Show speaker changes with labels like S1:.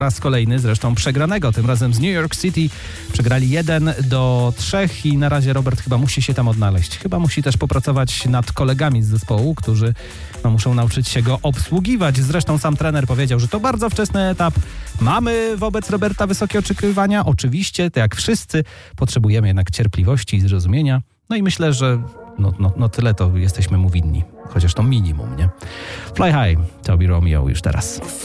S1: raz kolejny, zresztą przegranego, tym razem z New York City. Przegrali 1-3 i na razie Robert chyba musi się tam odnaleźć. Chyba musi też popracować nad kolegami z zespołu, którzy muszą nauczyć się go obsługiwać. Zresztą sam trener powiedział, że to bardzo wczesny etap. Mamy wobec Roberta wysokie oczekiwania. Oczywiście, tak jak wszyscy, potrzebujemy jednak cierpliwości i zrozumienia. No i myślę, że tyle to jesteśmy mu winni. Chociaż to minimum, nie? Fly High, Toby Romeo już teraz.